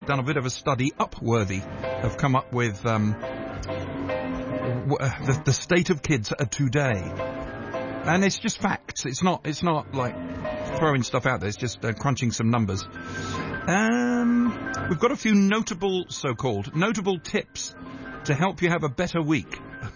done a bit of a study. Upworthy have come up with the state of kids today, and it's just facts. It's not like throwing stuff out there. It's just crunching some numbers. We've got a few notable tips to help you have a better week.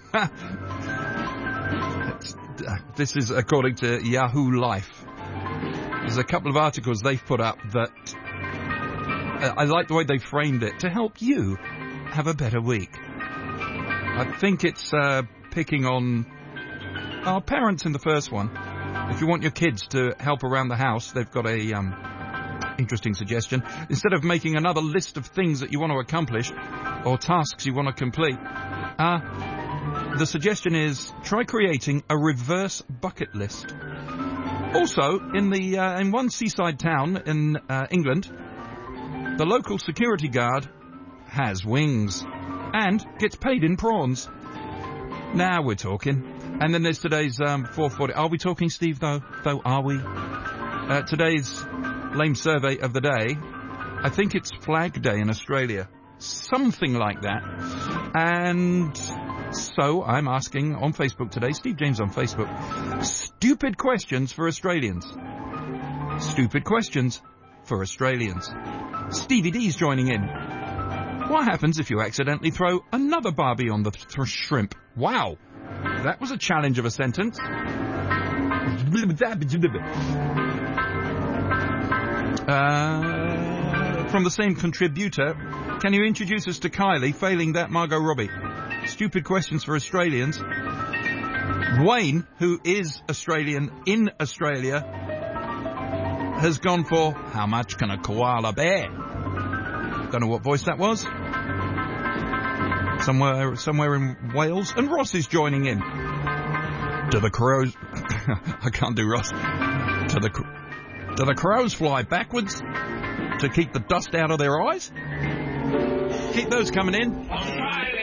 This is according to Yahoo Life. There's a couple of articles they've put up that I like the way they framed it, to help you have a better week. I think it's picking on our parents in the first one. If you want your kids to help around the house, they've got a interesting suggestion. Instead of making another list of things that you want to accomplish or tasks you want to complete, the suggestion is try creating a reverse bucket list. Also, in one seaside town in England, the local security guard has wings and gets paid in prawns. Now we're talking. And then there's today's 440. Are we talking, Steve, though? Are we? Today's lame survey of the day. I think it's Flag Day in Australia. Something like that. And so I'm asking on Facebook today, Steve James on Facebook, stupid questions for Australians. Stupid questions for Australians. Stevie D's joining in. What happens if you accidentally throw another Barbie on the shrimp? Wow. That was a challenge of a sentence. From the same contributor, can you introduce us to Kylie? Failing that, Margot Robbie. Stupid questions for Australians. Wayne, who is Australian in Australia, has gone for how much can a koala bear? Don't know what voice that was. Somewhere in Wales. And Ross is joining in. Do the crows... I can't do Ross. Do the crows fly backwards to keep the dust out of their eyes? Keep those coming in.